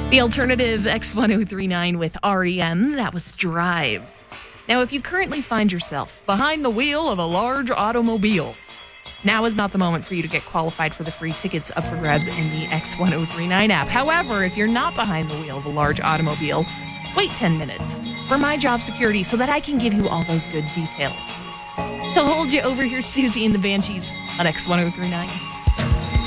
The alternative X1039 with REM, that was Drive. Now, if you currently find yourself behind the wheel of a large automobile, now is not the moment for you to get qualified for the free tickets up for grabs in the X1039 app. However, if you're not behind the wheel of a large automobile, wait 10 minutes for My Job Security so that I can give you all those good details. To hold you over here, Susie and the Banshees on X1039.